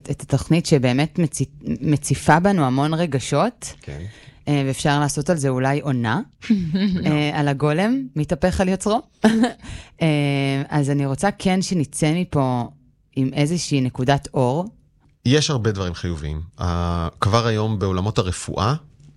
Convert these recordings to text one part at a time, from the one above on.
את התוכנית שבאמת מציפה בנו המון רגשות, כן. ואפשר לעשות על זה אולי עונה, על הגולם, מתהפך על יוצרו. אז אני רוצה כן שנצא מפה עם איזושהי נקודת אור. יש הרבה דברים חיוביים. כבר היום בעולמות הרפואה,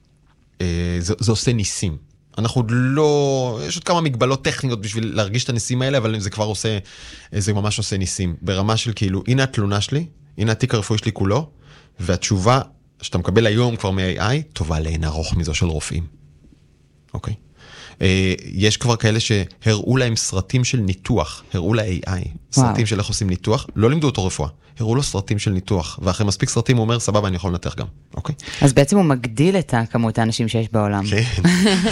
זה עושה ניסים. אנחנו לא, יש עוד כמה מגבלות טכניות בשביל להרגיש את הניסים האלה, אבל זה כבר עושה, זה ממש עושה ניסים. ברמה של כאילו, הנה התלונה שלי, הנה התיק הרפואי שלי כולו, והתשובה שאתה מקבל היום כבר מ-AI, טובה לאין ארוך מזו של רופאים. אוקיי? יש כבר כאלה שהראו להם סרטים של ניתוח, הראו ל-AI, סרטים של איך עושים ניתוח, לא לימדו אותו רפואה, הראו לו סרטים של ניתוח, ואחרי מספיק סרטים הוא אומר, סבבה, אני יכול לנתח גם, אוקיי? אז בעצם הוא מגדיל את כמות האנשים שיש בעולם. כן.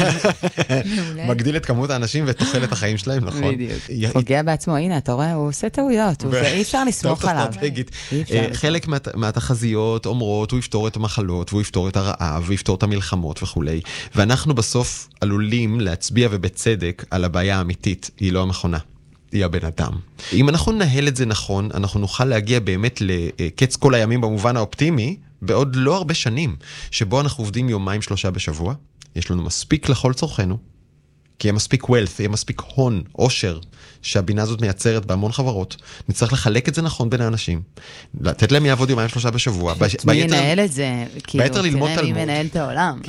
מגדיל את כמות האנשים ותוחל את החיים שלהם, נכון? בדיוק. פוגע בעצמו, הנה, אתה רואה, הוא עושה טעויות, אי אפשר לסמוך עליו. חלק מהתחזיות אומרות, הוא יפתור את המחלות, והוא יפתור את הרעב, והוא יפתור את המלחמות וכו'. ואנחנו בסוף עלולים להצביע ובצדק על הבעיה האמיתית, היא לא המכונה. היא הבן אדם. אם אנחנו נהל את זה נכון, אנחנו נוכל להגיע באמת לקץ כל הימים במובן האופטימי, בעוד לא הרבה שנים, שבו אנחנו עובדים 2-3 בשבוע, יש לנו מספיק לכל צורכנו, כי יהיה מספיק wealth, יהיה מספיק הון, עושר, שהבינה הזאת מייצרת בהמון חברות, נצטרך לחלק את זה נכון בין האנשים, לתת להם יעבוד 2-3 בשבוע. מי ינהל את זה? ביתר ללמוד תראה מי מנהל את העולם.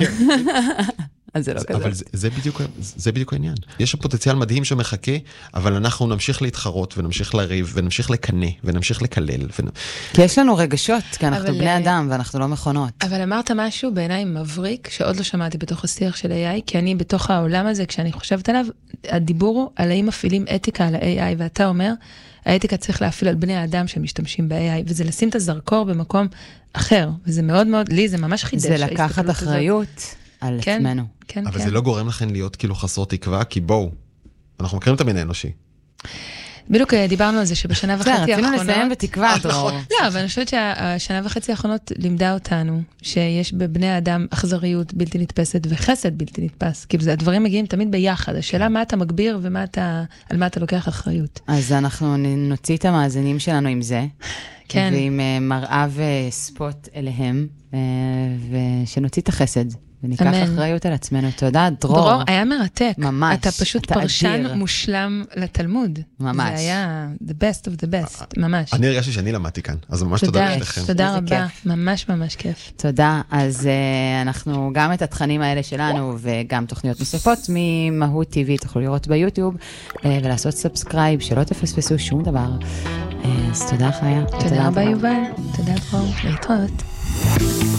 אז זה לא כזה. אבל זה בדיוק העניין. יש פוטנציאל מדהים שמחכה, אבל אנחנו נמשיך להתחרות, ונמשיך לריב, ונמשיך לקנה, ונמשיך לקלל. כי יש לנו רגשות, כי אנחנו בני אדם, ואנחנו לא מכונות. אבל אמרת משהו בעיניי מבריק, שעוד לא שמעתי בתוך השיח של AI, כי אני בתוך העולם הזה, כשאני חושבת עליו, הדיבור הוא על האם מפעילים אתיקה על ה-AI, ואתה אומר, האתיקה צריך להפעיל על בני האדם שמשתמשים ב-AI, וזה לשים את הזרקור במקום אחר, וזה מאוד מאוד, לי זה ממש חידש. זה לקחת אחריות על עצמנו. אבל זה לא גורם לכן להיות כאילו חסרות תקווה, כי בואו, אנחנו מכירים את המין האנושי. בדיוק דיברנו על זה שבשנה וחצי האחרונות... רצינו לסיים בתקווה, דרור. לא, אבל אני חושבת שהשנה וחצי האחרונות לימדה אותנו שיש בבני האדם אכזריות בלתי נתפסת וחסד בלתי נתפס. כאילו, הדברים מגיעים תמיד ביחד. השאלה מה אתה מגביר ועל מה אתה לוקח אחריות. אז אנחנו נוציא את המאזינים שלנו עם זה. כן. ועם מראה וספוט אליהם, ושנוציא את החסד. וניקח אחריות על עצמנו. תודה, דרור. דרור, היה מרתק. ממש. אתה פשוט פרשן מושלם לתלמוד. ממש. זה היה the best of the best, ממש. אני הרגשתי שאני למדתי כאן, אז ממש תודה לכם. תודה רבה, ממש ממש כיף. תודה, אז אנחנו גם את התכנים האלה שלנו, וגם תוכניות נוספות ממהות TV, תוכלו לראות ביוטיוב, ולעשות סאבסקרייב, שלא תפספסו שום דבר. אז תודה חיה. תודה רבה יובל, תודה דרור, להתראות.